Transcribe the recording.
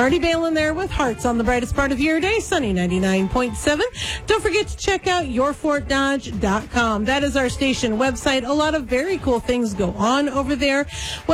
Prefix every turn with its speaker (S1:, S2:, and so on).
S1: Marty Balin there with Hearts on the brightest part of your day, sunny 99.7. Don't forget to check out yourfortdodge.com. That is our station website. A lot of very cool things go on over there.